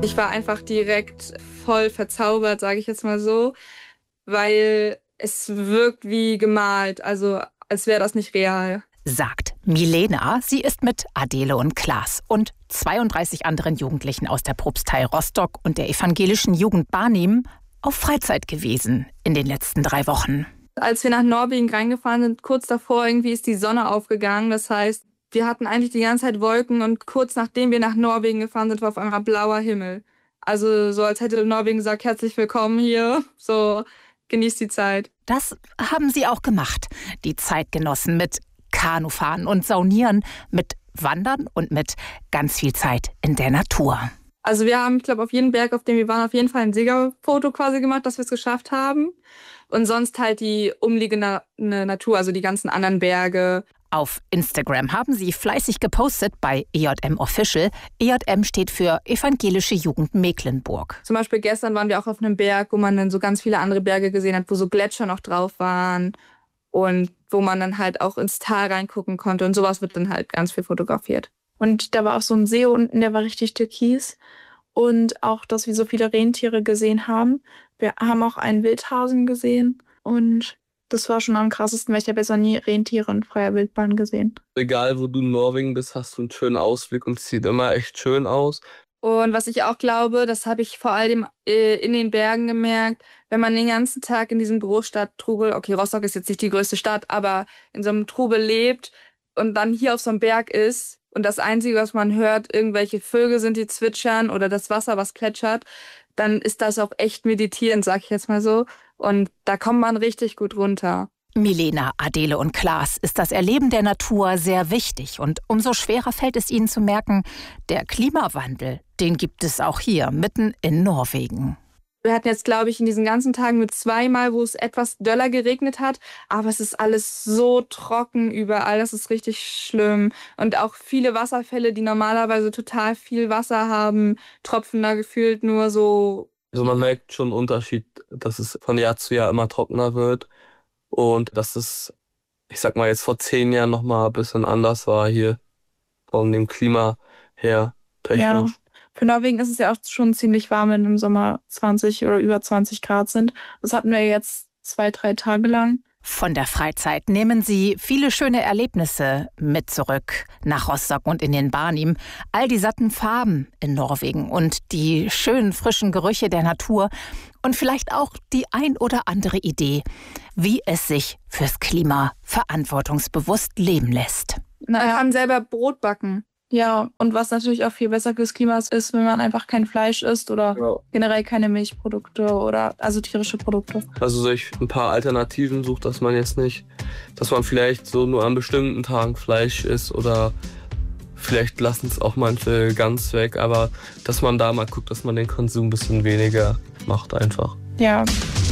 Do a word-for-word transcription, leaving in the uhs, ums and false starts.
Ich war einfach direkt voll verzaubert, sage ich jetzt mal so, weil es wirkt wie gemalt, also als wäre das nicht real. Sagt Milena. Sie ist mit Adele und Klaas und zweiunddreißig anderen Jugendlichen aus der Propstei Rostock und der evangelischen Jugend Barnim auf Freizeit gewesen in den letzten drei Wochen. Als wir nach Norwegen reingefahren sind, kurz davor irgendwie ist die Sonne aufgegangen. Das heißt, wir hatten eigentlich die ganze Zeit Wolken und kurz nachdem wir nach Norwegen gefahren sind, war auf einmal blauer Himmel. Also so als hätte Norwegen gesagt, herzlich willkommen hier, so genießt die Zeit. Das haben sie auch gemacht, die Zeit genossen mit Kanufahren und Saunieren, mit Wandern und mit ganz viel Zeit in der Natur. Also wir haben, ich glaube, auf jedem Berg, auf dem wir waren, auf jeden Fall ein Siegerfoto quasi gemacht, dass wir es geschafft haben. Und sonst halt die umliegende Natur, also die ganzen anderen Berge. Auf Instagram haben sie fleißig gepostet bei E J M Official. E J M steht für Evangelische Jugend Mecklenburg. Zum Beispiel gestern waren wir auch auf einem Berg, wo man dann so ganz viele andere Berge gesehen hat, wo so Gletscher noch drauf waren und wo man dann halt auch ins Tal reingucken konnte. Und sowas wird dann halt ganz viel fotografiert. Und da war auch so ein See unten, der war richtig türkis. Und auch, dass wir so viele Rentiere gesehen haben. Wir haben auch einen Wildhasen gesehen. Und das war schon am krassesten, weil ich habe jetzt noch nie Rentiere in freier Wildbahn gesehen. Egal, wo du in Norwegen bist, hast du einen schönen Ausblick und es sieht immer echt schön aus. Und was ich auch glaube, das habe ich vor allem äh, in den Bergen gemerkt, wenn man den ganzen Tag in diesem Großstadttrubel, okay, Rostock ist jetzt nicht die größte Stadt, aber in so einem Trubel lebt und dann hier auf so einem Berg ist und das Einzige, was man hört, irgendwelche Vögel sind, die zwitschern oder das Wasser, was plätschert, dann ist das auch echt meditierend, sag ich jetzt mal so. Und da kommt man richtig gut runter. Milena, Adele und Klaas ist das Erleben der Natur sehr wichtig. Und umso schwerer fällt es ihnen zu merken, der Klimawandel, den gibt es auch hier, mitten in Norwegen. Wir hatten jetzt, glaube ich, in diesen ganzen Tagen mit zweimal, wo es etwas döller geregnet hat. Aber es ist alles so trocken überall, das ist richtig schlimm. Und auch viele Wasserfälle, die normalerweise total viel Wasser haben, tropfen da gefühlt nur so. Also man merkt schon einen Unterschied, dass es von Jahr zu Jahr immer trockener wird. Und dass es, ich sag mal, jetzt vor zehn Jahren nochmal ein bisschen anders war hier von dem Klima her technisch. Ja. Für Norwegen ist es ja auch schon ziemlich warm, wenn im Sommer zwanzig oder über zwanzig Grad sind. Das hatten wir jetzt zwei, drei Tage lang. Von der Freizeit nehmen sie viele schöne Erlebnisse mit zurück nach Rostock und in den Barnim. All die satten Farben in Norwegen und die schönen frischen Gerüche der Natur und vielleicht auch die ein oder andere Idee, wie es sich fürs Klima verantwortungsbewusst leben lässt. Na, wir haben selber Brot backen. Ja, und was natürlich auch viel besser fürs Klima ist, wenn man einfach kein Fleisch isst oder ja. generell keine Milchprodukte oder also tierische Produkte. Also sich ein paar Alternativen sucht, dass man jetzt nicht, dass man vielleicht so nur an bestimmten Tagen Fleisch isst oder vielleicht lassen es auch manche ganz weg, aber dass man da mal guckt, dass man den Konsum ein bisschen weniger macht einfach. Ja.